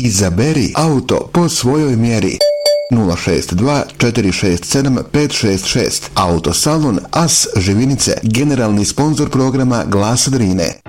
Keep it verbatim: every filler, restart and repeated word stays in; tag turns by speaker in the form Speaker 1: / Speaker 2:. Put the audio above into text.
Speaker 1: Izaberi auto po svojoj mjeri. nula šest dva četiri šest sedam pet šest šest. Autosalon As Živinice, generalni sponzor programa Glas Drine.